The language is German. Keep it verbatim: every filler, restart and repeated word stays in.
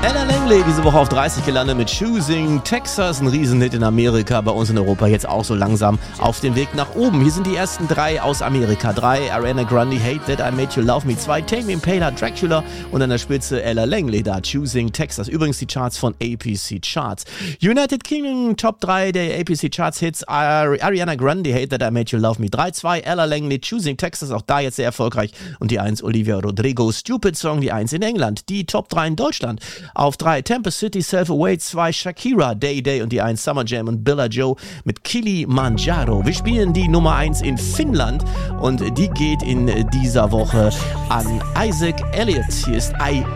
Ella Langley diese Woche auf dreißig gelandet mit Choosing Texas, ein Riesenhit in Amerika, bei uns in Europa jetzt auch so langsam auf dem Weg nach oben. Hier sind die ersten drei aus Amerika. Drei, Ariana Grande, Hate That I Made You Love Me. Zwei, Tame Impala, Dracula und an der Spitze Ella Langley da, Choosing Texas. Übrigens die Charts von A P C Charts. United Kingdom, Top drei der A P C Charts Hits, Ari- Ariana Grande, Hate That I Made You Love Me. drei zwei, Ella Langley, Choosing Texas, auch da jetzt sehr erfolgreich. Und die eins, Olivia Rodrigo, Stupid Song, die eins in England. Die Top drei in Deutschland. Auf drei, Tempest City, Self-Away, zwei, Shakira, Day Day und die eins, Summer Jam und Billa Joe mit Kilimanjaro. Wir spielen die Nummer eins in Finnland und die geht in dieser Woche an Isaac Elliott. Hier ist I